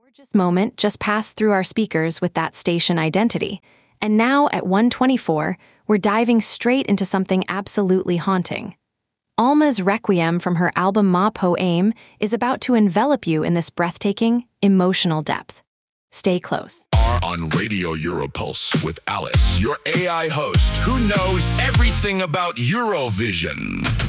Gorgeous moment just passed through our speakers with that station identity. And now at 1:24, we're diving straight into something absolutely haunting. Alma's Requiem from her album Ma Po Aim is about to envelop you in this breathtaking, emotional depth. Stay close. Are on Radio Europulse with Alice, your AI host who knows everything about Eurovision.